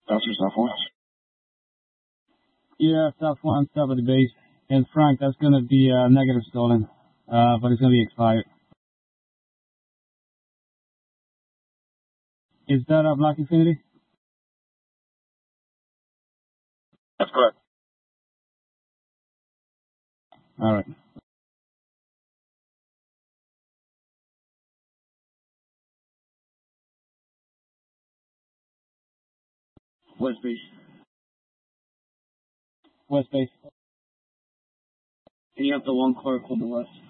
That's your Southwest. Yeah, Southwest, south of the base. And Frank, that's going to be negative stolen, but it's going to be expired. Is that a Black Infinity? That's correct. All right. West base. West base. And you have the one clerk on the west.